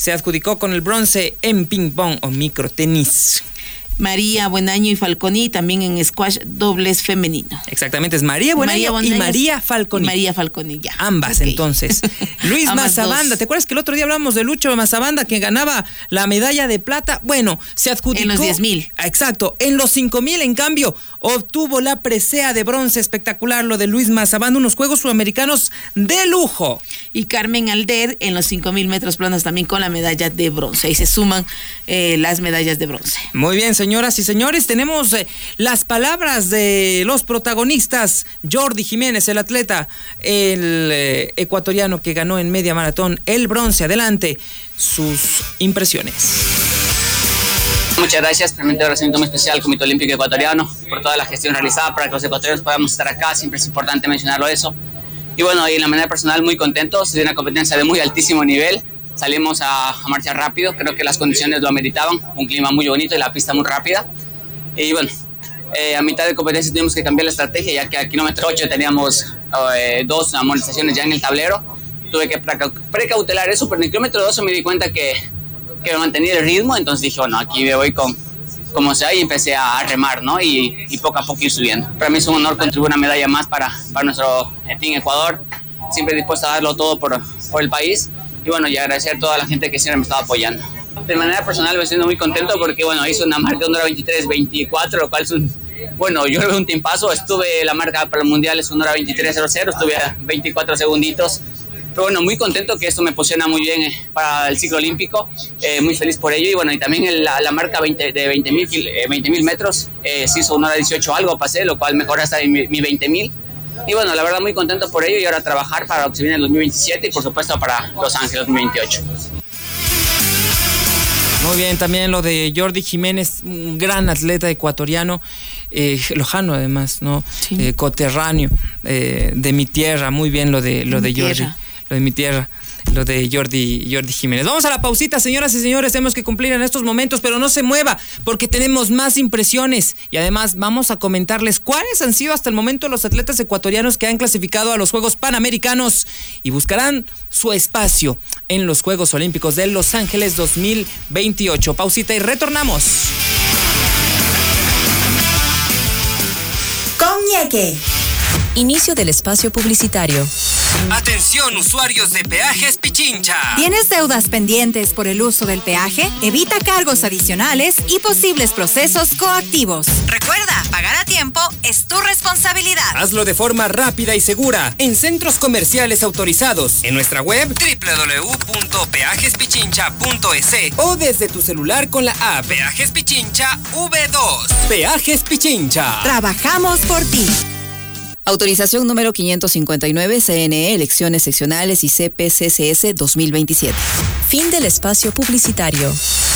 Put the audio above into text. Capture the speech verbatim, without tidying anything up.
se adjudicó con el bronce en ping-pong o microtenis. María Buenaño y Falconi, también en squash dobles femenino. Exactamente, es María Buenaño, María Buenaño y María Falconi. Y María Falconi, ya. Ambas, okay. Entonces. Luis Mazabanda, ¿te acuerdas que el otro día hablamos de Lucho Mazabanda, que ganaba la medalla de plata? Bueno, se adjudicó. En los diez mil. Exacto, en los cinco mil, en cambio, obtuvo la presea de bronce. Espectacular lo de Luis Mazabanda, unos Juegos Sudamericanos de lujo. Y Carmen Alder en los cinco mil metros planos también con la medalla de bronce. Ahí se suman eh, las medallas de bronce. Muy bien, señor. Señoras y señores, tenemos eh, las palabras de los protagonistas. Jordi Jiménez, el atleta, el eh, ecuatoriano que ganó en media maratón el bronce. Adelante, sus impresiones. Muchas gracias, realmente un agradecimiento muy especial al Comité Olímpico Ecuatoriano por toda la gestión realizada para que los ecuatorianos podamos estar acá. Siempre es importante mencionarlo eso. Y bueno, y en la manera personal muy contentos, de una competencia de muy altísimo nivel. Salimos a, a marchar rápido, creo que las condiciones lo ameritaban, un clima muy bonito y la pista muy rápida. Y bueno, eh, a mitad de competencia tuvimos que cambiar la estrategia, ya que al kilómetro ocho teníamos eh, dos amonestaciones ya en el tablero. Tuve que precautelar eso, pero en el kilómetro doce me di cuenta que, que me mantenía el ritmo, entonces dije, bueno, aquí me voy con como sea y empecé a remar, ¿no? Y, y poco a poco ir subiendo. Para mí es un honor contribuir una medalla más para, para nuestro Team Ecuador, siempre dispuesto a darlo todo por, por el país. Y bueno, y agradecer a toda la gente que siempre me estaba apoyando. De manera personal me siento muy contento porque, bueno, hice una marca de una hora veintitrés veinticuatro, lo cual es un, bueno, yo creo que un tiempazo. Estuve, la marca para el Mundial es una hora veintitrés cero cero, estuve a veinticuatro segunditos. Pero bueno, muy contento que esto me posiciona muy bien para el ciclo olímpico, eh, muy feliz por ello. Y bueno, y también el, la, la marca veinte, de veinte mil metros, eh, se hizo una hora dieciocho algo, pasé, lo cual mejora hasta mi, mi veinte mil. Y bueno, la verdad muy contento por ello y ahora trabajar para lo que se viene en el dos mil veintisiete y por supuesto para Los Ángeles dos mil veintiocho. Muy bien, también lo de Jordi Jiménez, un gran atleta ecuatoriano, eh, lojano además, ¿no? Sí. Eh, coterráneo eh, de mi tierra, muy bien lo de lo de Jordi, tierra. lo de mi tierra. Lo de Jordi, Jordi Jiménez. Vamos a la pausita, señoras y señores, tenemos que cumplir en estos momentos, pero no se mueva, porque tenemos más impresiones y además vamos a comentarles cuáles han sido hasta el momento los atletas ecuatorianos que han clasificado a los Juegos Panamericanos y buscarán su espacio en los Juegos Olímpicos de Los Ángeles dos mil veintiocho. Pausita y retornamos. Con Ñeque. Inicio del espacio publicitario. Atención, usuarios de Peajes Pichincha. ¿Tienes deudas pendientes por el uso del peaje? Evita cargos adicionales y posibles procesos coactivos. Recuerda, pagar a tiempo es tu responsabilidad. Hazlo de forma rápida y segura en centros comerciales autorizados, en nuestra web doble u doble u doble u punto peajes pichincha punto e s o desde tu celular con la app Peajes Pichincha V dos. Peajes Pichincha. Trabajamos por ti. Autorización número quinientos cincuenta y nueve, C N E, Elecciones Seccionales y C P C C S dos mil veintisiete. Fin del espacio publicitario.